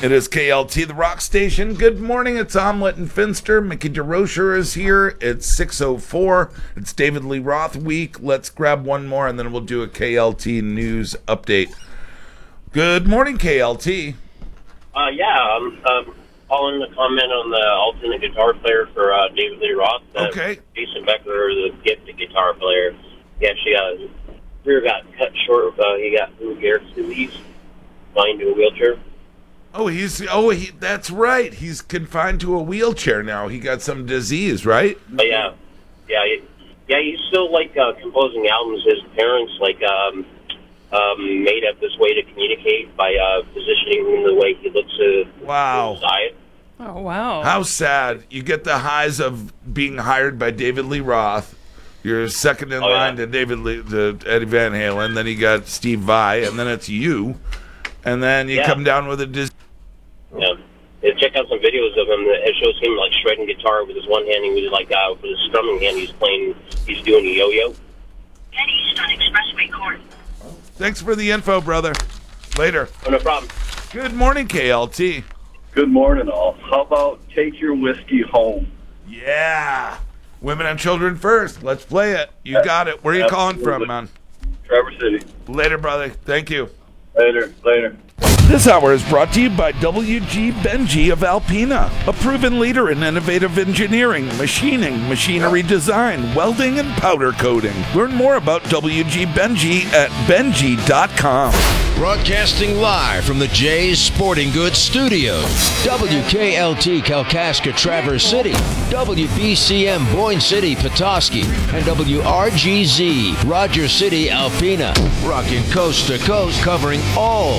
It is KLT, the rock station. Good morning. It's Omelette and Finster. Mickey DeRocher is here. It's 6:04. It's David Lee Roth week. Let's grab one more, and then we'll do a KLT news update. Good morning, KLT. I'm following the comment on the alternate guitar player for David Lee Roth. Okay. Jason Beckler, the gifted guitar player. He actually rear got cut short. He got Lou Gehrig's disease, confined to a wheelchair. That's right. He's confined to a wheelchair now. He got some disease, right? Yeah. He's still composing albums. His parents made up this way to communicate by positioning him the way he looks to wow. the side. Oh, wow. How sad. You get the highs of being hired by David Lee Roth. You're second in line to to Eddie Van Halen. Then you got Steve Vai, and then it's you. And then you come down with a disease. Yeah. Check out some videos of him that shows him shredding guitar with his one hand. He was with his strumming hand. He's doing a yo-yo. East on Expressway Court. Thanks for the info, brother. Later. Oh, no problem. Good morning, KLT. Good morning, all. How about Take Your Whiskey Home? Yeah. Women and children first. Let's play it. You got it. Where are you calling from, man? Traverse City. Later, brother. Thank you. Later. This hour is brought to you by WG Benji of Alpena, a proven leader in innovative engineering, machining, machinery design, welding, and powder coating. Learn more about WG Benji at benji.com. Broadcasting live from the Jay's Sporting Goods Studios. WKLT Kalkaska Traverse City, WBCM Boyne City Petoskey, and WRGZ Rogers City Alpena. Rocking coast to coast, covering all